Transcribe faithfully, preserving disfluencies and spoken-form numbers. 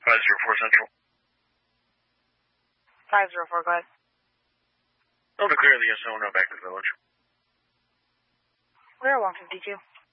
five zero four Central. five zero four, go ahead. Oh, to clear the S O, no back to the village. Clear one fifty-two.